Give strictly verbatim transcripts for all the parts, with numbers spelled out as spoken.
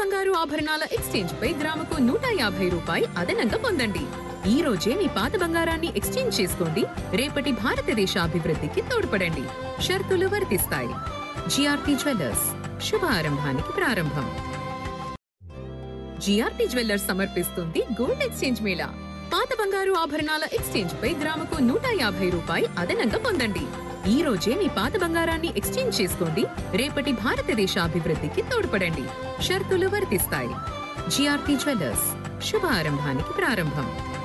బంగారు ఆభరణాల ఎక్స్చేంజ్ పై గ్రాముకు నూట యాభై రూపాయి అదనంగా పొందండి. ఈ రోజే మీ పాత బంగారాన్ని ఎక్స్చేంజ్ చేసుకోండి, రేపటి భారతదేశ అభివృద్ధికి తోడ్పడండి. షరతులు వర్తిస్తాయి. జిఆర్టీ జ్యువెల్లర్స్, శుభ ఆరంభానికి ప్రారంభం. జిఆర్టీ జ్యువెల్లర్స్ సమర్పిస్తుంది గోల్డ్ ఎక్స్చేంజ్ మేళా. పాత బంగారు ఆభరణాల ఎక్స్చేంజ్ పై గ్రాముకు నూట యాభై రూపాయి అదనంగా పొందండి. ఈ రోజే మీ పాత బంగారాన్ని ఎక్స్చేంజ్ చేసుకోండి, రేపటి భారతదేశ అభివృద్ధికి తోడ్పడండి. షరతులు వర్తిస్తాయి. జిఆర్టీ జ్యువెల్లర్స్, శుభ ఆరంభానికి ప్రారంభం.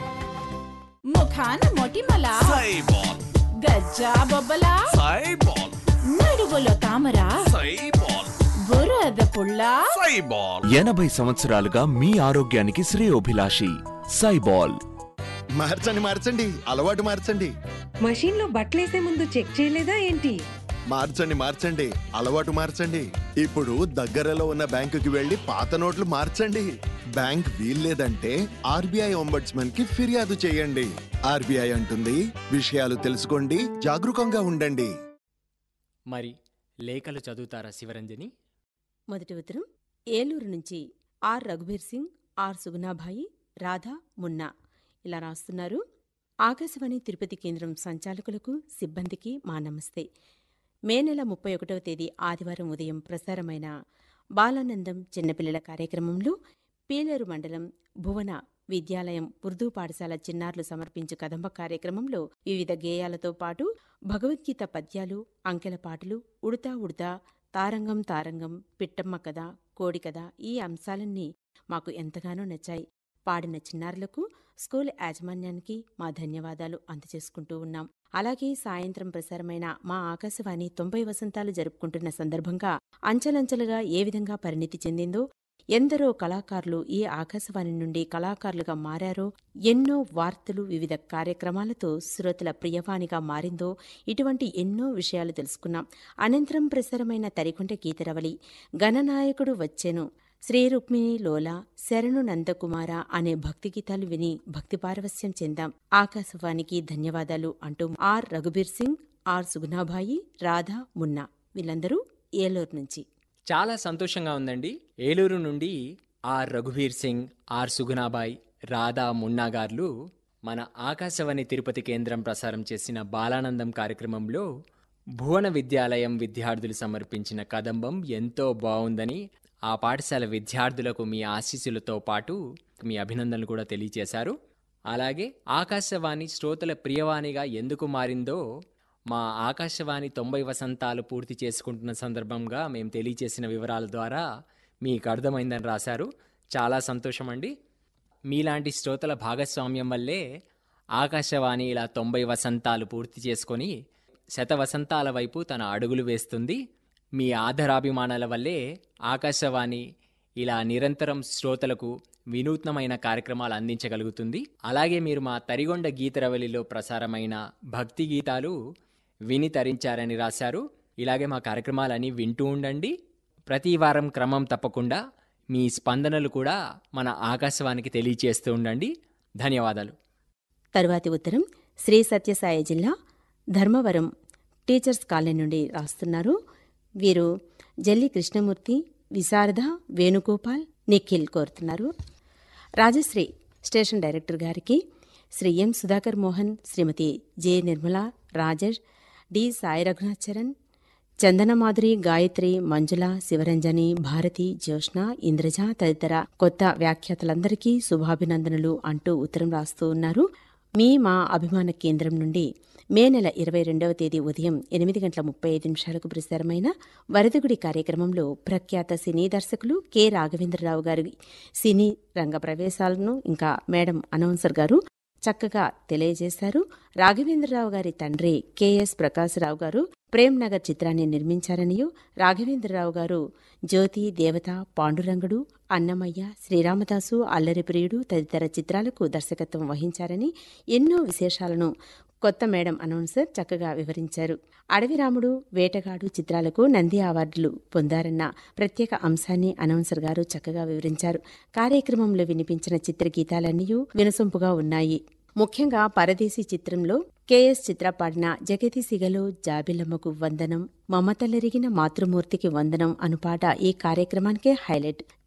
ముఖాన మొటిమల సైబాల్, గజ్జా బొబ్బల సైబాల్, నడువులో తామర సైబాల్, బురద పుల్ల సైబాల్. ఎనభై సంవత్సరాలుగా మీ ఆరోగ్యానికి శ్రేయోభిలాషి సైబాల్. మార్చండి మార్చండి అలవాటు మార్చండి. మషీన్ లో బట్టలేసే ముందు చెక్ చేయలేదా ఏంటి? మార్చండి మార్చండి అలవాటు మార్చండి. ఇప్పుడు దగ్గరలో ఉన్న బ్యాంకుకి వెళ్లి పాత నోట్లు మార్చండి. బ్యాంక్ వీల్లేదంటే ఆర్బీఐ ఒంబడ్స్మన్ కి ఫిర్యాదు చేయండి. ఆర్బీఐ అంటుంది, విషయాలు తెలుసుకోండి, జాగరూకంగా ఉండండి. మరి లేఖలు చదువుతారా శివరంజని? మొదటి ఉత్తరం ఏలూరు నుంచి ఆర్ రఘుబీర్ సింగ్, ఆర్ సుగుణాభాయి, రాధా, మున్నా ఇలా రాస్తున్నారు. ఆకాశవాణి తిరుపతి కేంద్రం సంచాలకులకు, సిబ్బందికి మా నమస్తే. మే నెల ముప్పై ఒకటవ తేదీ ఆదివారం ఉదయం ప్రసారమైన బాలానందం చిన్నపిల్లల కార్యక్రమంలో పీలేరు మండలం భువన విద్యాలయం ఉర్దూ పాఠశాల చిన్నారులు సమర్పించు కదంబ కార్యక్రమంలో వివిధ గేయాలతో పాటు భగవద్గీత పద్యాలు, అంకెల పాటలు, ఉడతా ఉడతా, తారంగం తారంగం, పిట్టమ్మ కథ, కోడి కథ ఈ అంశాలన్నీ మాకు ఎంతగానో నచ్చాయి. పాడిన చిన్నారులకు, స్కూల్ యాజమాన్యానికి మా ధన్యవాదాలు అందజేసుకుంటూ ఉన్నాం. అలాగే సాయంత్రం ప్రసారమైన మా ఆకాశవాణి తొంభై వసంతాలు జరుపుకుంటున్న సందర్భంగా అంచెలంచెలుగా ఏ విధంగా పరిణితి చెందిందో, ఎందరో కళాకారులు ఈ ఆకాశవాణి నుండి కళాకారులుగా మారారో, ఎన్నో వార్తలు వివిధ కార్యక్రమాలతో శ్రోతల ప్రియవాణిగా మారిందో, ఇటువంటి ఎన్నో విషయాలు తెలుసుకున్నాం. అనంతరం ప్రసారమైన తరికొంట గీతరవళి, గణనాయకుడు వచ్చెను, శ్రీ రుక్మిణి లోల, శరణు నందకుమార అనే భక్తి గీతాలు విని భక్తి పారవస్యం చెందాం. ఆకాశవాణికి ధన్యవాదాలు అంటూ ఆర్ రఘుబీర్ సింగ్, ఆర్ సుగుణాభాయి, రాధా, మున్నా వీళ్ళందరూ ఏలూరు నుంచి. చాలా సంతోషంగా ఉందండి. ఏలూరు నుండి ఆర్ రఘువీర్ సింగ్, ఆర్ సుగుణాబాయ్, రాధా, మున్నా గారు మన ఆకాశవాణి తిరుపతి కేంద్రం ప్రసారం చేసిన బాలానందం కార్యక్రమంలో భువన విద్యాలయం విద్యార్థులు సమర్పించిన కదంబం ఎంతో బాగుందని, ఆ పాఠశాల విద్యార్థులకు మీ ఆశీస్సులతో పాటు మీ అభినందనలు కూడా తెలియచేశారు. అలాగే ఆకాశవాణి శ్రోతల ప్రియవాణిగా ఎందుకు మారిందో మా ఆకాశవాణి తొంభై వసంతాలు పూర్తి చేసుకుంటున్న సందర్భంగా మేము తెలియచేసిన వివరాల ద్వారా మీకు అర్థమైందని రాశారు. చాలా సంతోషం అండి. మీలాంటి శ్రోతల భాగస్వామ్యం వల్లే ఆకాశవాణి ఇలా తొంభై వసంతాలు పూర్తి చేసుకొని శత వసంతాల వైపు తన అడుగులు వేస్తుంది. మీ ఆదరాభిమానాల వల్లే ఆకాశవాణి ఇలా నిరంతరం శ్రోతలకు వినూత్నమైన కార్యక్రమాలు అందించగలుగుతుంది. అలాగే మీరు మా తరిగొండ గీతరవలిలో ప్రసారమైన భక్తి గీతాలు విని తరించారని రాశారు. ఇలాగే మా కార్యక్రమాలని వింటూ ఉండండి. ప్రతి వారం క్రమం తప్పకుండా మీ స్పందనలు కూడా మన ఆకాశవాణికి తెలియచేస్తూ ఉండండి. ధన్యవాదాలు. తరువాతి ఉత్తరం శ్రీ సత్యసాయి జిల్లా ధర్మవరం టీచర్స్ కాలనీ నుండి రాస్తున్నారు. వీరు జల్లి కృష్ణమూర్తి, విశారద, వేణుగోపాల్, నిఖిల్ కోరుతున్నారు. రాజశ్రీ స్టేషన్ డైరెక్టర్ గారికి, శ్రీ ఎం సుధాకర్ మోహన్, శ్రీమతి జె నిర్మల, రాజేష్, డి సాయి రఘునాథ్, చందనమాధురి, గాయత్రి, మంజుల, శివరంజని, భారతి, జ్యోష్ణ, ఇంద్రజ తదితర కొత్త వ్యాఖ్యాతలందరికీ శుభాభినందనలు అంటూ ఉత్తరం రాస్తూ ఉన్నారు. మీ మా అభిమాన కేంద్రం నుండి మే నెల ఇరవై రెండవ తేదీ ఉదయం ఎనిమిది గంటల ముప్పై ఐదు నిమిషాలకు ప్రసారమైన వరదగుడి కార్యక్రమంలో ప్రఖ్యాత సినీ దర్శకులు కె రాఘవేంద్రరావు గారి సినీ రంగ ప్రవేశాలను ఇంకా మేడం అనౌన్సర్ గారు చక్కగా తెలియజేశారు. రాఘవేంద్రరావు గారి తండ్రి కెఎస్ ప్రకాశరావు గారు ప్రేమ్ నగర్ చిత్రాన్ని నిర్మించారనియూ, రాఘవేంద్రరావు గారు జ్యోతి, దేవత, పాండురంగుడు, అన్నమయ్య, శ్రీరామదాసు, అల్లరిప్రియుడు తదితర చిత్రాలకు దర్శకత్వం వహించారని, ఎన్నో విశేషాలను కొత్త మేడం అనౌన్సర్ చక్కగా వివరించారు. అడవిరాముడు, వేటగాడు చిత్రాలకు నంది అవార్డులు పొందారన్న ప్రత్యేక అంశాన్ని అనౌన్సర్ గారు చక్కగా వివరించారు. కార్యక్రమంలో వినిపించిన చిత్రగీతాలన్నీ వినసొంపుగా ఉన్నాయి. ముఖ్యంగా పరదేశీ చిత్రంలో కెఎస్ చిత్ర పాడిన జగతి సిగలో జాబిలమ్మకు వందనం, మమతలెరిగిన మాతృమూర్తికి వందనం అను పాట ఈ కార్యక్రమానికే హైలైట్.